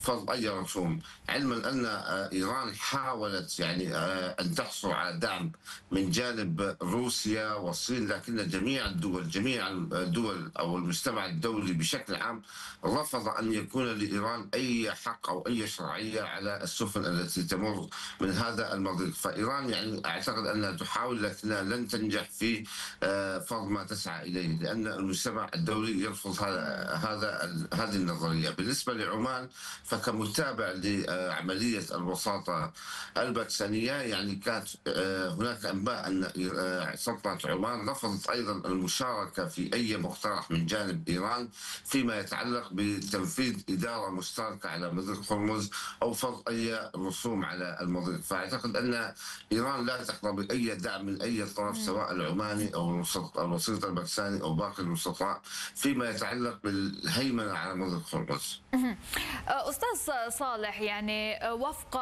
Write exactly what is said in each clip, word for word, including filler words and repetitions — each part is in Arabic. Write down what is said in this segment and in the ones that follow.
فرض أي رسوم، علما أن آه، إيران حاولت يعني آه، أن تحصل على دعم من جانب روسيا والصين، لكن جميع الدول جميع الدول أو المجتمع الدولي بشكل عام رفض أن يكون لإيران أي حق أو أي شرعية على السفن التي تمر من هذا المضيق. فإيران يعني أعتقد أنها تحاول لكنها لن تنجح في آه، فرض ما تسعى إليه، لأن المجتمع الدولي يرفض هذا هذا هذه النظرية. بالنسبة لعمان فكمتابع لعملية الوساطة الباكستانية، يعني كانت آه، هناك أنباء أن آه، سلطنة عمان رفضت أيضا المشاركة في أي مقترح من جانب إيران فيما يتعلق بتنفيذ إدارة مشتركة على مضيق هرمز أو فرض أي رسوم على المضيق. فأعتقد أن إيران لا تقبل بأي دعم من أي طرف، سواء العماني أو الوسيط الباكستاني أو باقي الوسطاء، فيما يتعلق بالهيمنة على مضيق هرمز. أستاذ صالح، يعني وفق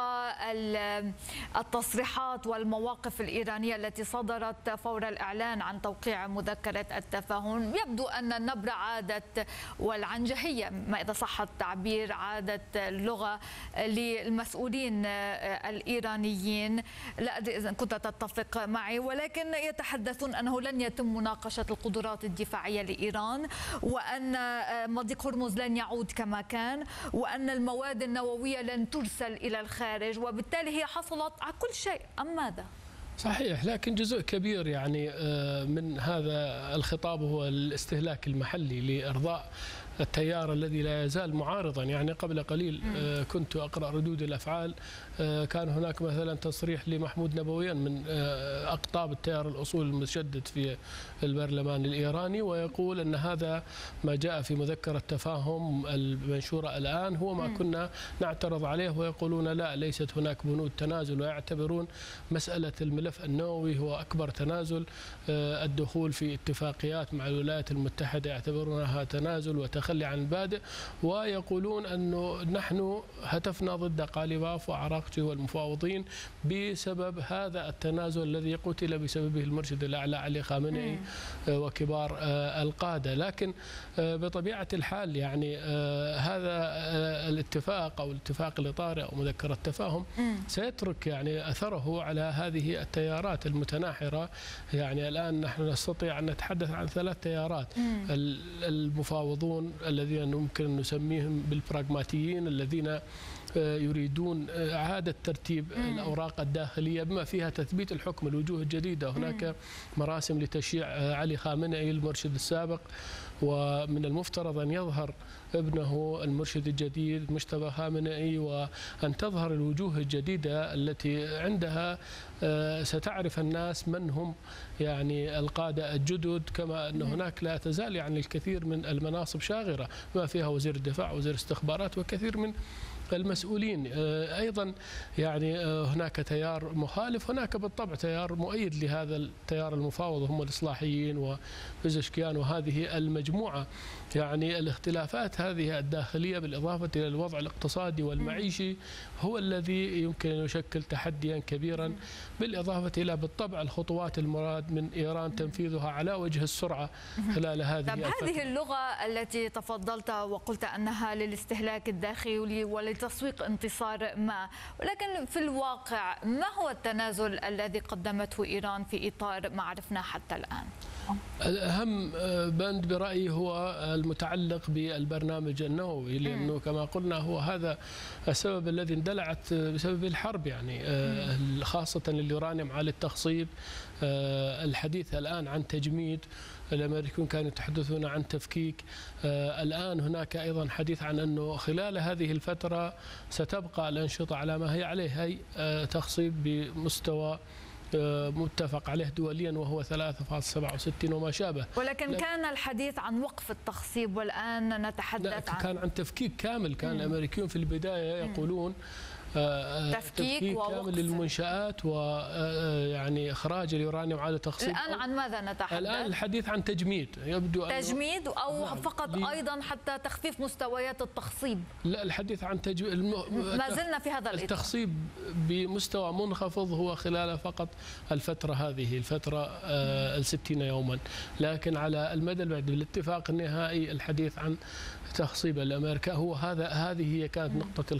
التصريحات والمواقف الإيرانية التي صدرت فور الإعلان عن توقيع مذكرة التفاهم، يبدو أن النبرة عادت والعنجهية، ما إذا صح التعبير، عادت اللغة للمسؤولين الإيرانيين. لا أدري إذا كنت تتفق معي، ولكن يتحدثون أنه لن يتم مناقشة القدرات الدفاعية لإيران، وأن مضيق هرمز لن يعود كما كان، وأن المواد النووية لن ترسل إلى الخارج، وبالتالي هي حصلت على كل شيء. أم ماذا؟ صحيح، لكن جزء كبير يعني من هذا الخطاب هو الاستهلاك المحلي لإرضاء التيار الذي لا يزال معارضا. يعني قبل قليل كنت أقرأ ردود الأفعال، كان هناك مثلا تصريح لمحمود نبويان من أقطاب التيار الأصول المتشدد في البرلمان الإيراني، ويقول أن هذا ما جاء في مذكرة تفاهم المنشورة الآن هو ما كنا نعترض عليه، ويقولون لا، ليست هناك بنود تنازل، ويعتبرون مسألة الملف النووي هو أكبر تنازل. الدخول في اتفاقيات مع الولايات المتحدة يعتبرونها تنازل وتخلي عن البادئ، ويقولون أنه نحن هتفنا ضد قاليباف وعراقجي والمفاوضين بسبب هذا التنازل الذي قتل بسببه المرشد الأعلى علي خامنئي وكبار القادة. لكن بطبيعة الحال يعني هذا الاتفاق أو الاتفاق الإطاري أو مذكرة التفاهم سيترك يعني أثره على هذه التيارات المتناحرة. يعني الآن نحن نستطيع أن نتحدث عن ثلاث تيارات: المفاوضون الذين يمكن أن نسميهم بالبراغماتيين، الذين يريدون إعادة ترتيب الأوراق الداخلية بما فيها تثبيت الحكم، الوجوه الجديدة. هناك مراسم لتشييع علي خامنئي المرشد السابق، ومن المفترض أن يظهر ابنه المرشد الجديد مجتبى خامنئي، وأن تظهر الوجوه الجديدة التي عندها ستعرف الناس من هم يعني القادة الجدد. كما أن هناك لا تزال يعني الكثير من المناصب شاغرة، ما فيها وزير الدفاع وزير الاستخبارات وكثير من المسؤولين. أيضا يعني هناك تيار مخالف، هناك بالطبع تيار مؤيد لهذا التيار المفاوض، هم الإصلاحيين وبزشكيان وهذه المجموعة. يعني الاختلافات هذه الداخلية بالإضافة إلى الوضع الاقتصادي والمعيشي هو الذي يمكن أن يشكل تحديا كبيرا، بالإضافة إلى بالطبع الخطوات المراد من إيران تنفيذها على وجه السرعة خلال هذه الفترة. هذه اللغة التي تفضلت وقلت أنها للاستهلاك الداخلي ولتسويق انتصار ما، ولكن في الواقع ما هو التنازل الذي قدمته إيران في إطار ما عرفنا حتى الآن؟ الأهم بند برأيي هو المتعلق بالبرنامج النووي، لأنه كما قلنا هو هذا السبب الذي اندلعت بسبب الحرب، يعني خاصة اليورانيوم على التخصيب. الحديث الآن عن تجميد، الأمريكيون كانوا يتحدثون عن تفكيك. الآن هناك أيضا حديث عن أنه خلال هذه الفترة ستبقى الأنشطة على ما هي عليه، هي تخصيب بمستوى متفق عليه دوليا وهو ثلاثة فاصلة سبعة وستين وما شابه. ولكن كان الحديث عن وقف التخصيب، والآن نتحدث عن كان عن تفكيك كامل. كان الأمريكيون في البداية يقولون تفكيك كامل للمنشآت ويعني إخراج اليورانيوم على تخصيب. الآن عن ماذا نتحدث؟ الآن الحديث عن تجميد، يبدو تجميد أو نعم فقط أيضا حتى تخفيف مستويات التخصيب؟ لا، الحديث عن تجميد. الم... ما زلنا في هذا الإطار. التخصيب بمستوى منخفض هو خلال فقط الفترة هذه الفترة الستين يوما، لكن على المدى البعيد بالاتفاق النهائي الحديث عن تخصيب الأمريكا هو هذا هذه هي كانت نقطة